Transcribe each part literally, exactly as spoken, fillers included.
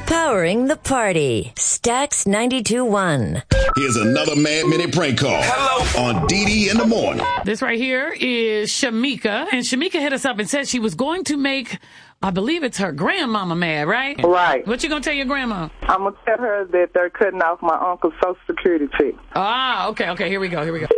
Powering the party. Stax ninety-two point one. Here's another Mad Minute prank call. Hello. On D D in the morning. This right here is Shamika. And Shamika hit us up and said she was going to make, I believe it's her grandmama mad, right? Right. What you going to tell your grandma? I'm going to tell her that they're cutting off my uncle's Social Security check. Ah, okay, okay. Here we go. Here we go.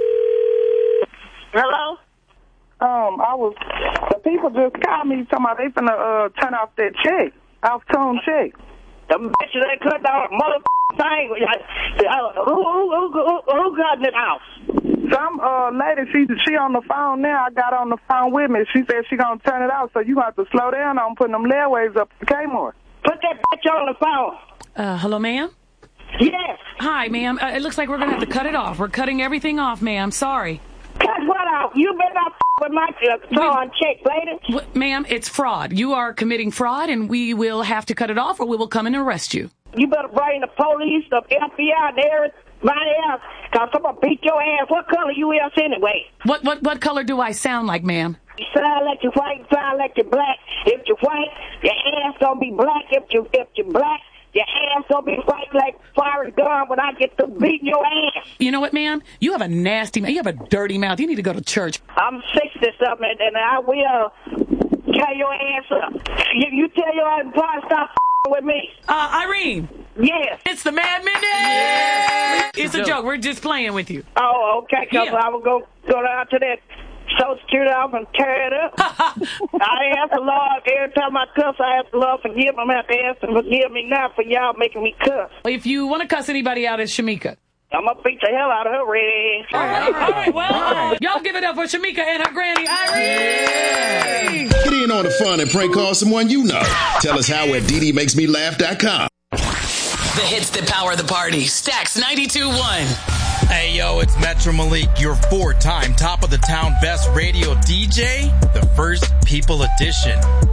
Hello? Um, I was, the people just called me talking about they finna uh, turn off that check, off-tone check. The bitch that cut off motherfucking thing. Who, who, who, who, who cutting it off? Some uh, lady, she she on the phone now. I got on the phone with me. She said she gonna turn it off, so you have to slow down on putting them leadways up to Kmart. Put that bitch on the phone. Uh, hello, ma'am? Yes. Hi, ma'am. Uh, it looks like we're going to have to cut it off. We're cutting everything off, ma'am. Sorry. Cut what off? You better not f*** with my uh, check, lady. W- ma'am, it's fraud. You are committing fraud, and we will have to cut it off, or we will come and arrest you. You better bring the police, the F B I, and everybody else, because I'm going to beat your ass. What color you is anyway? What what what color do I sound like, ma'am? You sound like you're white, sound like you're black. If you're white, your ass going to be black. If, you, if you're black, your ass gonna be white like fire gun when I get to beating your ass. You know what, ma'am? You have a nasty mouth. You have a dirty mouth. You need to go to church. I'm sixty-something, and I will tear your ass up. You, you tell your employer stop with me. Uh, Irene. Yes. It's the Mad Minute. Yes. It's a joke. We're just playing with you. Oh, okay, because Yeah. I will go, go down to that Social Security off and tear it up. I ask the Lord, every time I cuss, I ask the Lord forgive me. I'm going to have to ask him forgive me now for y'all making me cuss. If you want to cuss anybody out, it's Shamika. I'm going to beat the hell out of her, Red. All right, all right, well, all right. Y'all give it up for Shamika and her granny, Irene. Get in on the fun and prank call someone you know. Tell us how at D D makes me laugh dot com. The hits that power the party. Stax ninety-two point one. Hey, yo, it's Metro Malik, your four-time top of the town best radio D J, the First People Edition.